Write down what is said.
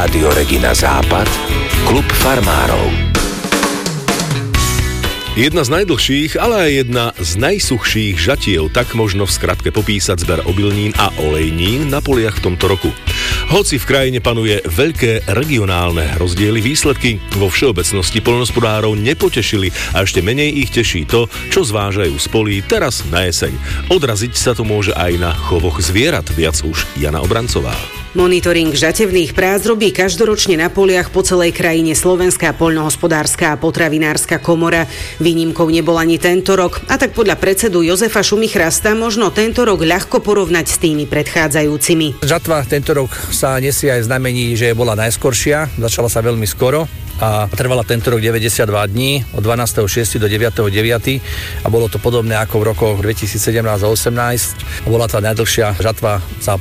Rádio Regina Západ, klub farmárov. Jedna z najdlhších, ale aj jedna z najsuchších žatiev, tak možno v skratke popísať zber obilnín a olejnín na poliach v tomto roku. Hoci v krajine panuje veľké regionálne rozdiely, výsledky vo všeobecnosti poľnohospodárov nepotešili a ešte menej ich teší to, čo zvážajú z polí teraz na jeseň. Odraziť sa to môže aj na chovoch zvierat, viac už Jana Obrancová. Monitoring žatevných prác robí každoročne na poliach po celej krajine Slovenská poľnohospodárska a potravinárska komora. Výnimkou nebol ani tento rok, a tak podľa predsedu Jozefa Šumichrasta možno tento rok ľahko porovnať s tými predchádzajúcimi. Žatva tento rok sa nesie aj znamení, že bola najskoršia, začala sa veľmi skoro a trvala tento rok 92 dní, od 12.6. do 9.9. a bolo to podobné ako v rokoch 2017 a 2018. Bola tá najdlhšia žatva za